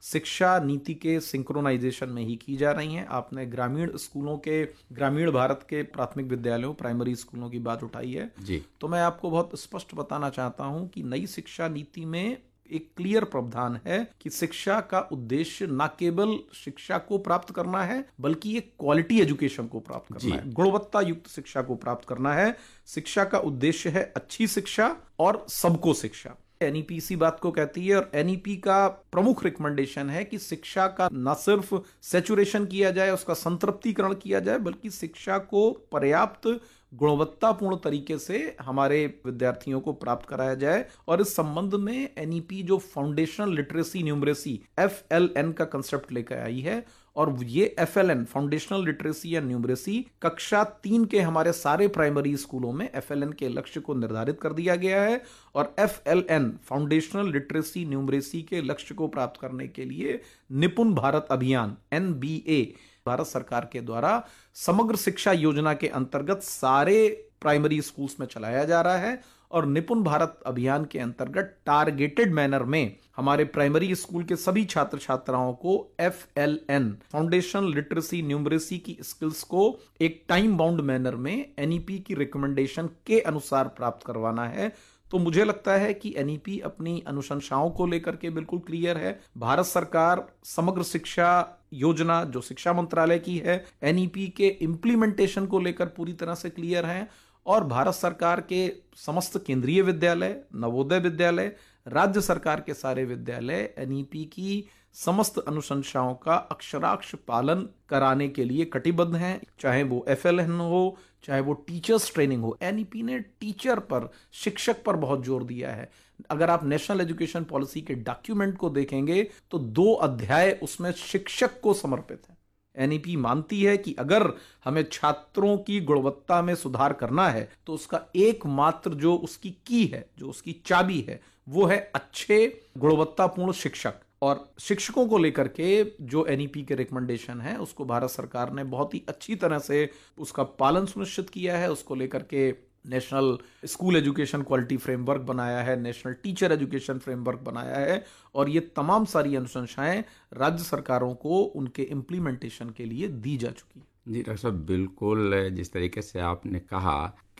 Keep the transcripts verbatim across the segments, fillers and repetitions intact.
शिक्षा नीति के सिंक्रोनाइजेशन में ही की जा रही हैं। आपने ग्रामीण स्कूलों के, ग्रामीण भारत के प्राथमिक विद्यालयों, प्राइमरी स्कूलों की बात उठाई है जी। तो मैं आपको बहुत स्पष्ट बताना चाहता हूं कि नई शिक्षा नीति में एक क्लियर प्रावधान है कि शिक्षा का उद्देश्य न केवल शिक्षा को प्राप्त करना है बल्कि एक क्वालिटी एजुकेशन को प्राप्त करना है, गुणवत्ता युक्त शिक्षा को प्राप्त करना है। शिक्षा का उद्देश्य है अच्छी शिक्षा और सबको शिक्षा। एनईपी इसी बात को कहती है और एनईपी का प्रमुख रिकमेंडेशन है कि शिक्षा का न सिर्फ सैचुरेशन किया जाए, उसका संतृप्तिकरण किया जाए, बल्कि शिक्षा को पर्याप्त गुणवत्तापूर्ण तरीके से हमारे विद्यार्थियों को प्राप्त कराया जाए। और इस संबंध में एनईपी जो foundational literacy numeracy F L N का कंसेप्ट लेकर आई है, और ये F L N foundational literacy या न्यूमरेसी कक्षा तीन के हमारे सारे प्राइमरी स्कूलों में एफ एल एन के लक्ष्य को निर्धारित कर दिया गया है। और F L N foundational literacy numeracy के लक्ष्य को प्राप्त करने के लिए निपुण भारत अभियान एन बी ए भारत सरकार के द्वारा समग्र शिक्षा योजना के अंतर्गत सारे प्राइमरी स्कूल्स में चलाया जा रहा है। और निपुण भारत अभियान के अंतर्गत टारगेटेड मैनर में हमारे प्राइमरी स्कूल के सभी छात्र छात्राओं को F L N foundational literacy numeracy की स्किल्स को एक टाइम बाउंड मैनर में एनईपी की रिकमेंडेशन के अनुसार प्राप्त करवाना है। तो मुझे लगता है कि एनईपी अपनी अनुशंसाओं को लेकर के बिल्कुल क्लियर है। भारत सरकार समग्र शिक्षा योजना जो शिक्षा मंत्रालय की है, एनईपी के इम्प्लीमेंटेशन को लेकर पूरी तरह से क्लियर है। और भारत सरकार के समस्त केंद्रीय विद्यालय, नवोदय विद्यालय, राज्य सरकार के सारे विद्यालय एनईपी की समस्त अनुशंसाओं का अक्षराक्ष पालन कराने के लिए कटिबद्ध हैं, चाहे वो एफएलएन हो, चाहे वो टीचर्स ट्रेनिंग हो। एनईपी ने टीचर पर, शिक्षक पर बहुत जोर दिया है। अगर आप नेशनल एजुकेशन पॉलिसी के डॉक्यूमेंट को देखेंगे तो दो अध्याय उसमें शिक्षक को समर्पित है। एनईपी मानती है कि अगर हमें छात्रों की गुणवत्ता में सुधार करना है तो उसका एकमात्र जो उसकी की है, जो उसकी चाबी है, वो है अच्छे गुणवत्तापूर्ण शिक्षक। और शिक्षकों को लेकर के जो एनईपी के रिकमेंडेशन है उसको भारत सरकार ने बहुत ही अच्छी तरह से उसका पालन सुनिश्चित किया है। उसको लेकर के national school education quality framework बनाया है, नेशनल टीचर एजुकेशन फ्रेमवर्क बनाया है, और ये तमाम सारी अनुशंसाएं राज्य सरकारों को उनके इम्प्लीमेंटेशन के लिए दी जा चुकी है। जी डॉक्टर साहब, बिल्कुल जिस तरीके से आपने कहा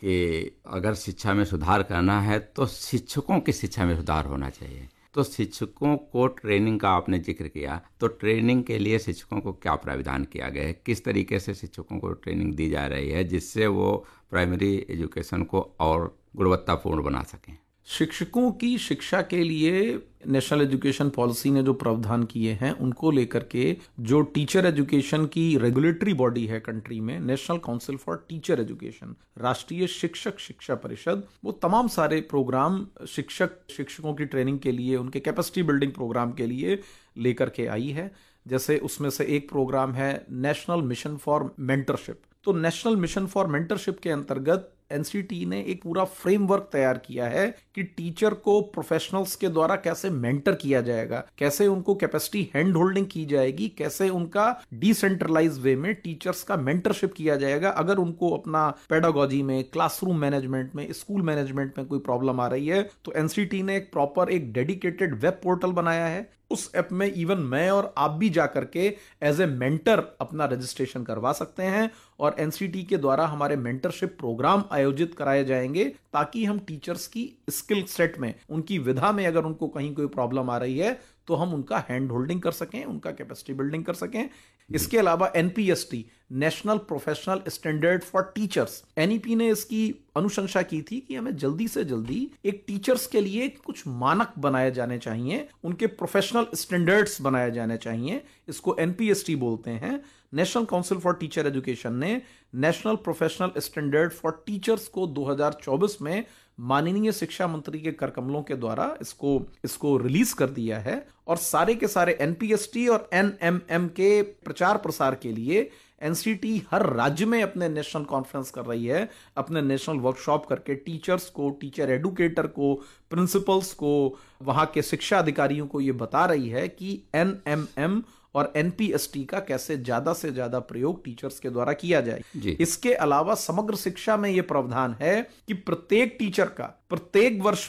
कि अगर शिक्षा में सुधार करना है तो शिक्षकों की शिक्षा में सुधार होना चाहिए, तो शिक्षकों को ट्रेनिंग का आपने जिक्र किया, तो ट्रेनिंग के लिए शिक्षकों को क्या प्राविधान किया गया है, किस तरीके से शिक्षकों को ट्रेनिंग दी जा रही है जिससे वो प्राइमरी एजुकेशन को और गुणवत्तापूर्ण बना सकें? शिक्षकों की शिक्षा के लिए नेशनल एजुकेशन पॉलिसी ने जो प्रावधान किए हैं उनको लेकर के जो टीचर एजुकेशन की रेगुलेटरी बॉडी है कंट्री में, national council for teacher education, राष्ट्रीय शिक्षक शिक्षा परिषद, वो तमाम सारे प्रोग्राम शिक्षक शिक्षकों की ट्रेनिंग के लिए, उनके कैपेसिटी बिल्डिंग प्रोग्राम के लिए लेकर के आई है। जैसे उसमें से एक प्रोग्राम है नेशनल मिशन फॉर मेंटरशिप। तो नेशनल मिशन फॉर मेंटरशिप के अंतर्गत एनसीटी ने एक पूरा फ्रेमवर्क तैयार किया है कि टीचर को प्रोफेशनल्स के द्वारा कैसे मेंटर किया जाएगा, कैसे उनको कैपेसिटी हैंड होल्डिंग की जाएगी, कैसे उनका डिसेंट्रलाइज वे में टीचर्स का मेंटरशिप किया जाएगा। अगर उनको अपना पेडागोजी में, क्लासरूम मैनेजमेंट में, स्कूल मैनेजमेंट में कोई प्रॉब्लम आ रही है तो एनसीटी ने एक प्रॉपर एक डेडिकेटेड वेब पोर्टल बनाया है। उस ऐप में इवन मैं और आप भी जाकर के एज ए मेंटर अपना रजिस्ट्रेशन करवा सकते हैं और एनसीटी के द्वारा हमारे मेंटरशिप प्रोग्राम आयोजित कराए जाएंगे ताकि हम टीचर्स की स्किल सेट में, उनकी विधा में अगर उनको कहीं कोई प्रॉब्लम आ रही है तो हम उनका हैंड होल्डिंग कर सकें, उनका कैपेसिटी बिल्डिंग कर सकें। इसके अलावा NPST, national professional standard for teachers, NEP ने इसकी अनुशंसा की थी कि हमें जल्दी से जल्दी एक टीचर्स के लिए कुछ मानक बनाए जाने चाहिए, उनके प्रोफेशनल स्टैंडर्ड्स बनाए जाने चाहिए। इसको एनपीएसटी बोलते हैं। National council for teacher education ने national professional standard for teachers को दो हज़ार चौबीस में माननीय शिक्षा मंत्री के कर कमलों के द्वारा इसको इसको रिलीज कर दिया है। और सारे के सारे एनपीएसटी और एनएमएम के प्रचार प्रसार के लिए एनसीटी हर राज्य में अपने नेशनल कॉन्फ्रेंस कर रही है, अपने नेशनल वर्कशॉप करके टीचर्स को, टीचर एडुकेटर को, प्रिंसिपल्स को, वहां के शिक्षा अधिकारियों को ये बता रही है कि एनएमएम और एनपीएसटी का कैसे ज्यादा से ज्यादा प्रयोग टीचर्स के द्वारा किया जाए। इसके अलावा समग्र शिक्षा में यह प्रावधान है कि प्रत्येक टीचर का प्रत्येक वर्ष में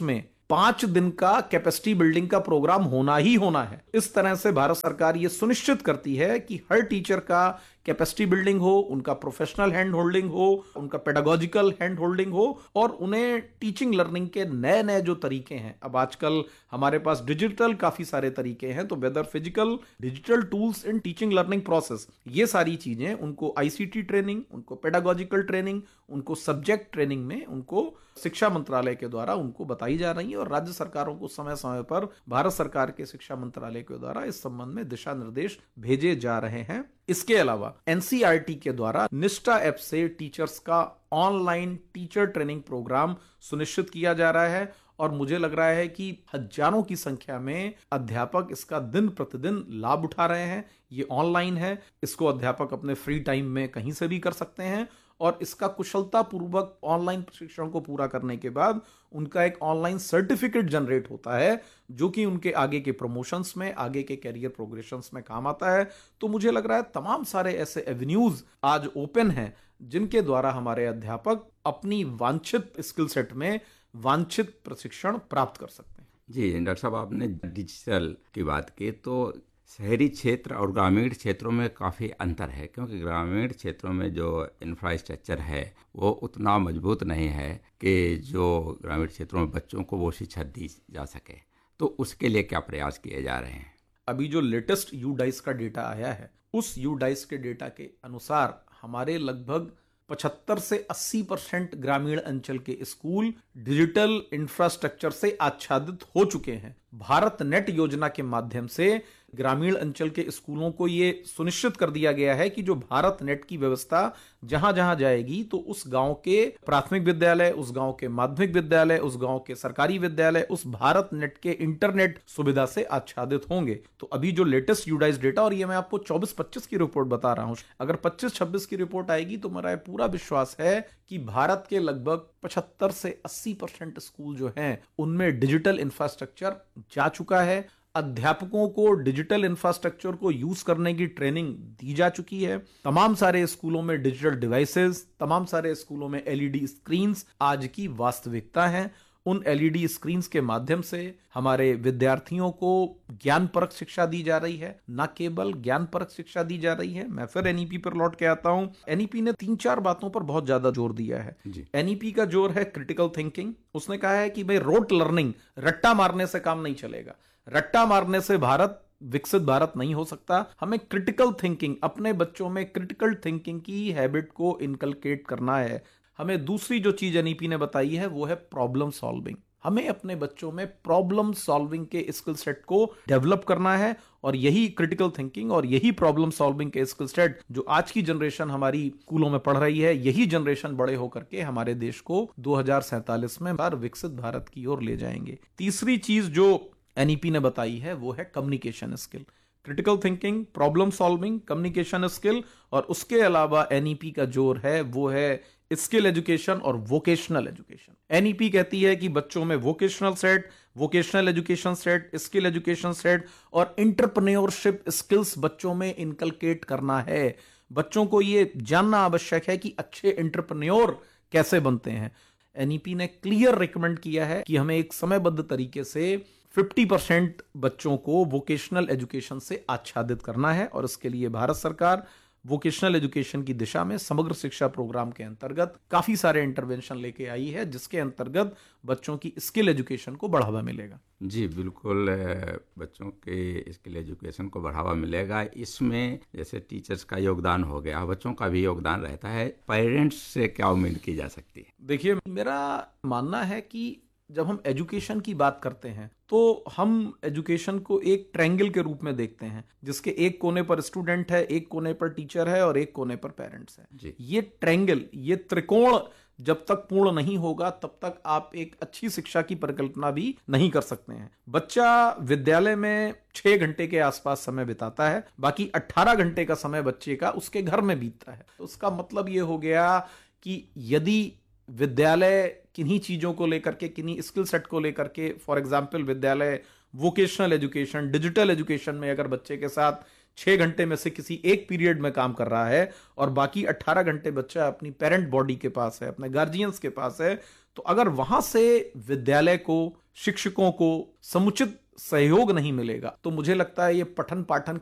पांच दिन का कैपेसिटी बिल्डिंग का प्रोग्राम होना ही होना है। इस तरह से भारत सरकार ये सुनिश्चित करती है कि हर टीचर का कैपेसिटी बिल्डिंग हो, उनका प्रोफेशनल हैंड होल्डिंग हो, उनका पेडागोजिकल हैंड होल्डिंग हो, और उन्हें टीचिंग लर्निंग के नए नए जो तरीके हैं, अब आजकल हमारे पास डिजिटल काफी सारे तरीके हैं, तो weather physical digital tools in teaching learning process, ये सारी चीजें उनको आईसीटी ट्रेनिंग, उनको पेडागोजिकल ट्रेनिंग, उनको सब्जेक्ट ट्रेनिंग में उनको शिक्षा मंत्रालय के द्वारा उनको बताई जा रही है, और राज्य सरकारों को समय समय पर भारत सरकार के शिक्षा मंत्रालय के द्वारा इस संबंध में दिशा निर्देश भेजे जा रहे हैं। इसके अलावा एनसीईआरटी के द्वारा निष्ठा ऐप से टीचर्स का ऑनलाइन टीचर ट्रेनिंग प्रोग्राम सुनिश्चित किया जा रहा है, और मुझे लग रहा है कि हजारों की संख्या में अध्यापक इसका दिन प्रतिदिन लाभ उठा रहे हैं। ये ऑनलाइन है, इसको अध्यापक अपने फ्री टाइम में कहीं से भी कर सकते हैं, और इसका कुशलता पूर्वक ऑनलाइन प्रशिक्षण को पूरा करने के बाद उनका एक ऑनलाइन सर्टिफिकेट जनरेट होता है, जो कि उनके आगे के प्रमोशंस में, आगे के कैरियर प्रोग्रेशंस में काम आता है। तो मुझे लग रहा है तमाम सारे ऐसे एवेन्यूज आज ओपन हैं जिनके द्वारा हमारे अध्यापक अपनी वांछित स्किल सेट में वांछित प्रशिक्षण प्राप्त कर सकते हैं। जी डॉक्टर साहब, आपने डिजिटल की बात की, तो शहरी क्षेत्र और ग्रामीण क्षेत्रों में काफ़ी अंतर है, क्योंकि ग्रामीण क्षेत्रों में जो इंफ्रास्ट्रक्चर है वो उतना मजबूत नहीं है कि जो ग्रामीण क्षेत्रों में बच्चों को वो शिक्षा दी जा सके। तो उसके लिए क्या प्रयास किए जा रहे हैं? अभी जो लेटेस्ट यू डाइस का डेटा आया है, उस यू डाइस के डेटा के अनुसार हमारे लगभग पचहत्तर से अस्सी परसेंट ग्रामीण अंचल के स्कूल डिजिटल इंफ्रास्ट्रक्चर से आच्छादित हो चुके हैं। भारत नेट योजना के माध्यम से ग्रामीण अंचल के स्कूलों को यह सुनिश्चित कर दिया गया है कि जो भारत नेट की व्यवस्था जहां जहां जाएगी, तो उस गांव के प्राथमिक विद्यालय, उस गांव के माध्यमिक विद्यालय, उस गांव के सरकारी विद्यालय उस भारत नेट के इंटरनेट सुविधा से आच्छादित होंगे। तो अभी जो लेटेस्ट यूडाइस डेटा, और ये मैं आपको चौबीस पच्चीस की रिपोर्ट बता रहा हूं, अगर पच्चीस छब्बीस की रिपोर्ट आएगी तो मेरा पूरा विश्वास है कि भारत के लगभग पचहत्तर से अस्सी परसेंट स्कूल जो हैं उनमें डिजिटल इंफ्रास्ट्रक्चर जा चुका है। अध्यापकों को डिजिटल इंफ्रास्ट्रक्चर को यूज करने की ट्रेनिंग दी जा चुकी है। तमाम सारे स्कूलों में डिजिटल डिवाइसेस, तमाम सारे स्कूलों में एलईडी स्क्रीन्स आज की वास्तविकता है। उन एलईडी स्क्रीन्स के माध्यम से हमारे विद्यार्थियों को ज्ञानपरक शिक्षा दी जा रही है, न केवल ज्ञानपरक शिक्षा दी जा रही है। मैं फिर एनईपी पर लौट के आता हूं। एनईपी ने तीन चार बातों पर बहुत ज्यादा जोर दिया है। एनईपी का जोर है क्रिटिकल थिंकिंग। उसने कहा है कि भाई रोट लर्निंग, रट्टा मारने से काम नहीं चलेगा, रट्टा मारने से भारत विकसित भारत नहीं हो सकता। हमें क्रिटिकल थिंकिंग, अपने बच्चों में क्रिटिकल थिंकिंग की हैबिट को इनकलकेट करना है। हमें दूसरी जो चीज एनईपी ने बताई है वो है प्रॉब्लम सॉल्विंग। हमें अपने बच्चों में प्रॉब्लम सॉल्विंग के स्किल सेट को डेवलप करना है, और यही क्रिटिकल थिंकिंग और यही प्रॉब्लम सॉल्विंग के स्किल सेट जो आज की जनरेशन हमारी स्कूलों में पढ़ रही है, यही जनरेशन बड़े होकर के हमारे देश को दो हजार सैंतालीस में विकसित भारत की ओर ले जाएंगे। तीसरी चीज जो एनईपी ने बताई है वो है communication skill. Critical thinking, problem solving, communication skill, और उसके अलावा एनईपी का जोर है वो है स्किल एजुकेशन और वोकेशनल एजुकेशन। एनईपी कहती है कि बच्चों में vocational set, vocational education set, skill education set और एंटरप्रेन्योरशिप स्किल्स बच्चों में इनकलकेट करना है। बच्चों को यह जानना आवश्यक है कि अच्छे एंटरप्रेन्योर कैसे बनते हैं। एनईपी ने क्लियर रिकमेंड किया है कि हमें एक समयबद्ध तरीके से पचास परसेंट बच्चों को वोकेशनल एजुकेशन से आच्छादित करना है, और इसके लिए भारत सरकार वोकेशनल एजुकेशन की दिशा में समग्र शिक्षा प्रोग्राम के अंतर्गत काफी सारे इंटरवेंशन लेके आई है, जिसके अंतर्गत बच्चों की स्किल एजुकेशन को बढ़ावा मिलेगा। जी बिल्कुल, बच्चों के स्किल एजुकेशन को बढ़ावा मिलेगा। इसमें जैसे टीचर्स का योगदान हो गया, बच्चों का भी योगदान रहता है। पेरेंट्स से क्या उम्मीद की जा सकती है? देखिए, मेरा मानना है कि जब हम एजुकेशन की बात करते हैं तो हम एजुकेशन को एक ट्रायंगल के रूप में देखते हैं, जिसके एक कोने पर स्टूडेंट है, एक कोने पर टीचर है और एक कोने पर पेरेंट्स है। ये ट्रायंगल, ये त्रिकोण जब तक पूर्ण नहीं होगा तब तक आप एक अच्छी शिक्षा की परिकल्पना भी नहीं कर सकते हैं। बच्चा विद्यालय में छह घंटे के आसपास समय बिताता है, बाकी अठारह घंटे का समय बच्चे का उसके घर में बीतता है। तो उसका मतलब ये हो गया कि यदि विद्यालय किन्हीं चीजों को लेकर के, किन्हीं स्किल सेट को लेकर के, फॉर एग्जाम्पल विद्यालय वोकेशनल एजुकेशन, डिजिटल एजुकेशन में अगर बच्चे के साथ छह घंटे में से किसी एक पीरियड में काम कर रहा है और बाकी अट्ठारह घंटे बच्चा अपनी पेरेंट बॉडी के पास है, अपने गार्जियंस के पास है, तो अगर वहां से विद्यालय को शिक्षकों को समुचित सहयोग नहीं मिलेगा तो मुझे लगता है ये पठन पाठन